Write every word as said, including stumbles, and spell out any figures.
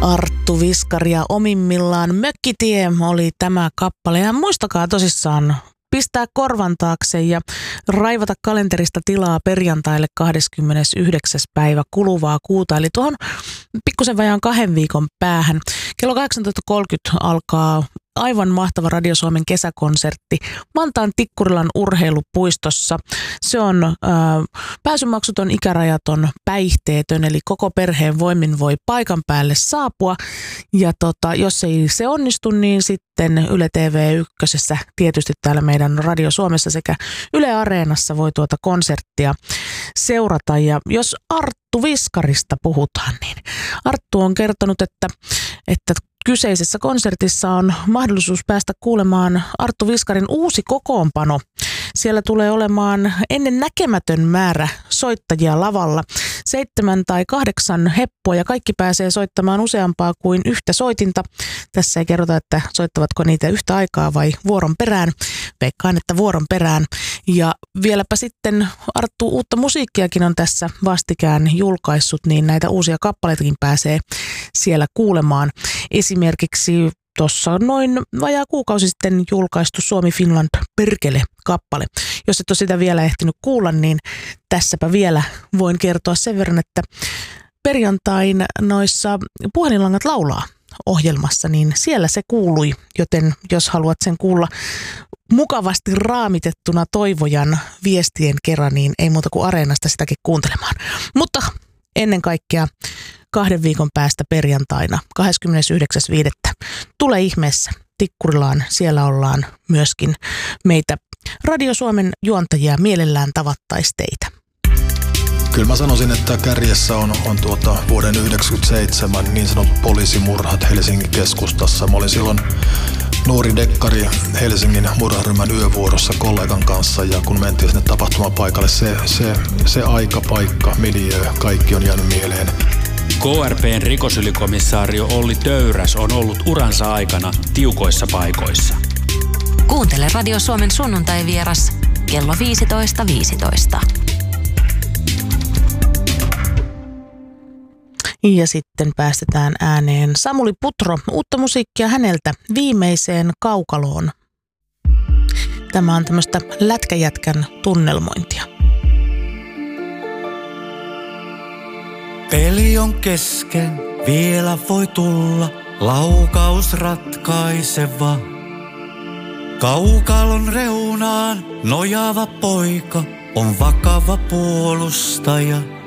Arttu Viskari ja omimmillaan Mökkitie oli tämä kappale. Ja muistakaa tosissaan pistää korvan taakse ja raivata kalenterista tilaa perjantaille kahdeskymmenesyhdeksäs päivä kuluvaa kuuta. Eli tuohon pikkusen vajaan kahden viikon päähän. Kello kahdeksantoista kolmekymmentä alkaa aivan mahtava Radio Suomen kesäkonsertti Vantaan Tikkurilan urheilupuistossa. Se on äh, pääsymaksuton, ikärajaton, päihteetön, eli koko perheen voimin voi paikan päälle saapua. Ja tota, jos ei se onnistu, niin sitten Yle T V ykkösessä, tietysti täällä meidän Radio Suomessa sekä Yle Areenassa voi tuota konserttia seurata. Ja jos Arttu Viskarista puhutaan, niin Arttu on kertonut, että, että kyseisessä konsertissa on mahdollisuus päästä kuulemaan Arttu Viskarin uusi kokoonpano. Siellä tulee olemaan ennen näkemätön määrä soittajia lavalla. Seitsemän tai kahdeksan heppoa ja kaikki pääsee soittamaan useampaa kuin yhtä soitinta. Tässä ei kerrota, että soittavatko niitä yhtä aikaa vai vuoron perään. Veikkaan, että vuoron perään. Ja vieläpä sitten Arttu uutta musiikkiakin on tässä vastikään julkaissut, niin näitä uusia kappaleitakin pääsee siellä kuulemaan. Esimerkiksi tuossa noin vajaa kuukausi sitten julkaistu Suomi Finland Perkele-kappale. Jos et ole sitä vielä ehtinyt kuulla, niin tässäpä vielä voin kertoa sen verran, että perjantain noissa Puhelinlangat laulaa -ohjelmassa, niin siellä se kuului, joten jos haluat sen kuulla mukavasti raamitettuna Toivojan viestien kerran, niin ei muuta kuin Areenasta sitäkin kuuntelemaan. Mutta ennen kaikkea kahden viikon päästä perjantaina kahdeskymmenesyhdeksäs viidettä Tule ihmeessä Tikkurilaan. Siellä ollaan myöskin meitä Radio Suomen juontajia, mielellään tavattaisi teitä. Kyllä mä sanoisin, että kärjessä on, on tuota vuoden yhdeksänkymmentäseitsemän niin sanotut poliisimurhat Helsingin keskustassa. Mä olin silloin nuori dekkari Helsingin murharyhmän yövuorossa kollegan kanssa, ja kun mentiin sinne tapahtumapaikalle, se, se, se aika, paikka, miljöö, kaikki on jäänyt mieleen. K R P:n rikosylikomissaario Olli Töyräs on ollut uransa aikana tiukoissa paikoissa. Kuuntele Radio Suomen sunnuntai-vieras kello viisitoista viisitoista. Ja sitten päästetään ääneen Samuli Putro, uutta musiikkia häneltä Viimeiseen kaukaloon. Tämä on tämmöistä lätkäjätkän tunnelmointia. Peli on kesken, vielä voi tulla laukaus ratkaiseva. Kaukalon reunaan nojaava poika on vakava puolustaja.